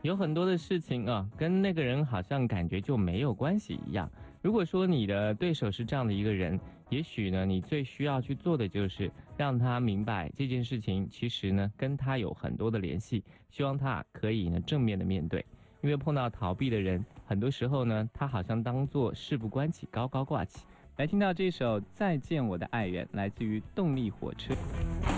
有很多的事情啊，跟那个人好像感觉就没有关系一样。如果说你的对手是这样的一个人，也许呢，你最需要去做的就是让他明白这件事情其实呢跟他有很多的联系，希望他可以呢正面的面对。因为碰到逃避的人，很多时候呢，他好像当作事不关己，高高挂起。来听到这首《再见我的爱人》，来自于动力火车。